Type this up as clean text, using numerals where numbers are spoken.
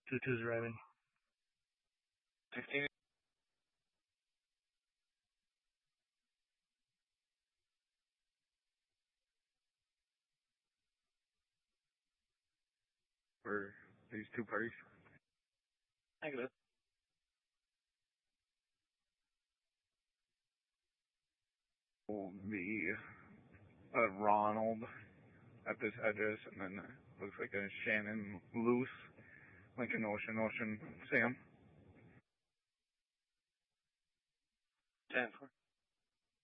2-2's arriving. 16. For these two parties. Negative. Will be Ronald at this address, and then looks like a Shannon Loose, Lincoln Ocean Sam. 10-4.